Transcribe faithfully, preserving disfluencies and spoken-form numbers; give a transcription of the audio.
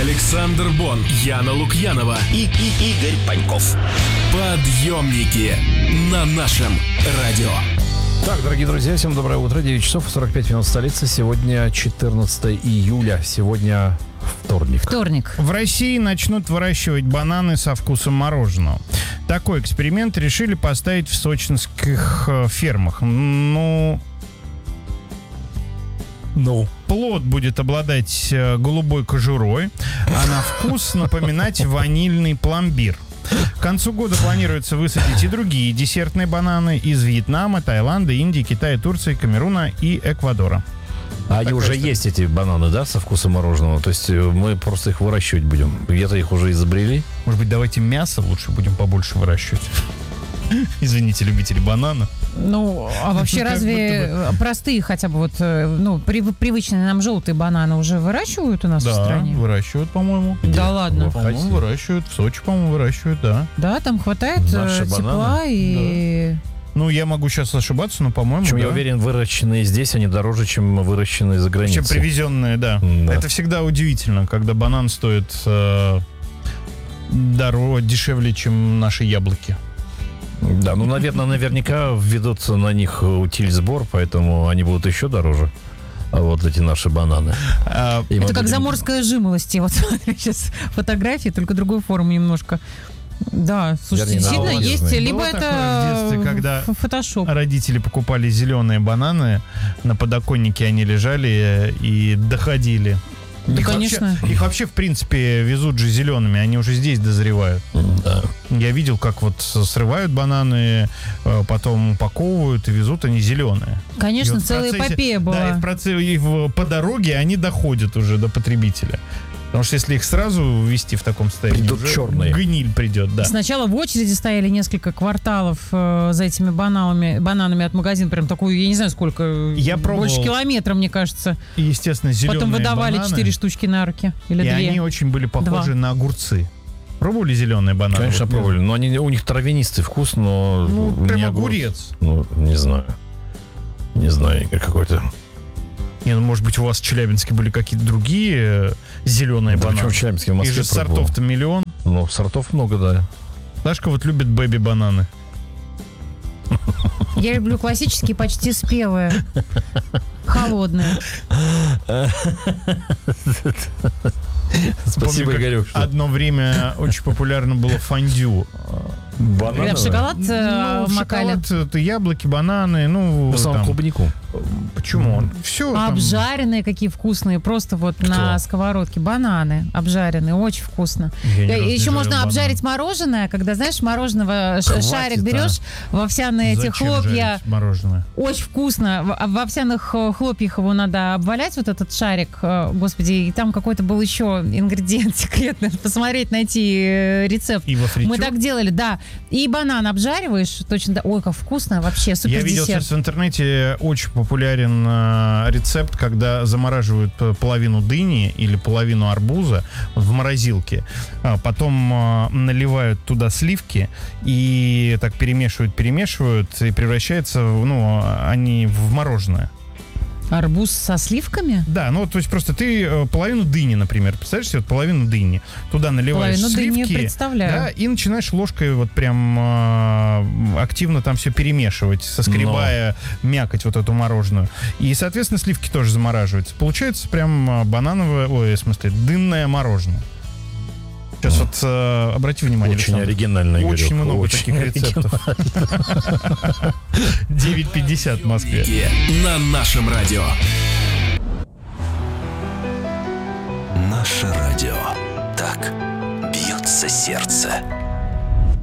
Александр Бон, Яна Лукьянова и, и Игорь Паньков. Подъемники на нашем радио. Так, дорогие друзья, всем доброе утро. девять часов сорок пять минут столицы. Сегодня четырнадцатое июля. Сегодня вторник. Вторник. В России начнут выращивать бананы со вкусом мороженого. Такой эксперимент решили поставить в сочинских фермах. Ну... Ну... Плод будет обладать голубой кожурой, а на вкус напоминать ванильный пломбир. К концу года планируется высадить и другие десертные бананы из Вьетнама, Таиланда, Индии, Китая, Турции, Камеруна и Эквадора. А они уже что... есть, эти бананы, да, со вкусом мороженого? То есть мы просто их выращивать будем? Где-то их уже изобрели? Может быть, давайте мясо лучше будем побольше выращивать? Извините, любители банана. Ну, а вообще разве простые хотя бы вот, ну, привычные нам желтые бананы уже выращивают у нас в стране? Да, выращивают, по-моему. Да ладно? По-моему, выращивают. В Сочи, по-моему, выращивают, да. Да, там хватает тепла и... Ну, я могу сейчас ошибаться, но, по-моему, Причем, да. я уверен, выращенные здесь, они дороже, чем выращенные за границей. Чем привезенные, да. да. Это всегда удивительно, когда банан стоит э, дороже, дешевле, чем наши яблоки. Да, ну, наверное, наверняка введут на них утиль-сбор, поэтому они будут еще дороже. А вот эти наши бананы. А, это как будем... заморская жимолость. Вот смотри, сейчас фотографии, только другой формы немножко. Да, слушайте, Вернее, действительно есть, либо было это в детстве, когда фотошоп. Родители покупали зеленые бананы, на подоконнике они лежали и доходили. Да, их конечно. Вообще, их вообще, в принципе, везут же зелеными, они уже здесь дозревают. Да. Я видел, как вот срывают бананы, потом упаковывают и везут они зеленые. Конечно, вот целая процессе, эпопея была. Да, и, в процессе, и в, по дороге они доходят уже до потребителя. Потому что если их сразу ввести в таком состоянии, придут уже черные. Гниль придет, да. Сначала в очереди стояли несколько кварталов э, за этими бананами, бананами от магазина, прям такую, я не знаю сколько, я пробовал, больше километра, мне кажется. И, естественно, зеленые Потом выдавали бананы, четыре штучки на руки, или и две. они очень были похожи Два. на огурцы. Пробовали зеленые бананы? Конечно, вот, пробовали. Но они, у них травянистый вкус, но ну, не прям огурец. огурец. Ну, не знаю. Не знаю, какой-то... Не, ну, может быть, у вас в Челябинске были какие-то другие зеленые да, бананы? Почему в Челябинске? В Москве их же сортов-то миллион. Ну, сортов много, да. Сашка вот любит бэби-бананы. Я люблю классические, почти спелые. Холодные. Спасибо, Игорек. Одно время очень популярно было фондю. Когда в шоколад ну, макали? Шоколад, это яблоки, бананы, ну... В основном клубнику. Почему? Mm. Все а там... Обжаренные какие вкусные, просто вот Кто? на сковородке. Бананы обжаренные, очень вкусно. Еще можно банан. обжарить мороженое, когда, знаешь, мороженого Хватит, шарик берешь, а? в овсяные эти хлопья. Мороженое? Очень вкусно. В, в овсяных хлопьях его надо обвалять, вот этот шарик. Господи, и там какой-то был еще ингредиент секретный. Посмотреть, найти рецепт. И во фритюр? Мы так делали, да. И банан обжариваешь, точно, да. Ой, как вкусно, вообще супер Я видел десерт. сейчас в интернете очень популярен э, рецепт, когда замораживают половину дыни или половину арбуза в морозилке, а потом э, наливают туда сливки и так перемешивают, перемешивают, и превращается, ну, они в мороженое. Арбуз со сливками? Да, ну, то есть просто ты э, половину дыни, например, представляешь себе, вот половину дыни, туда наливаешь половину сливки, дыни представляю. Да, и начинаешь ложкой вот прям э, активно там все перемешивать, соскребая Но. мякоть вот эту мороженую. И, соответственно, сливки тоже замораживаются. Получается прям банановое, ой, в смысле, дынное мороженое. Сейчас вот э, обрати внимание, очень Александр. оригинально, Игорек. Очень много очень таких рецептов. девять пятьдесят в Москве. На нашем радио. Наше радио. Так бьется сердце.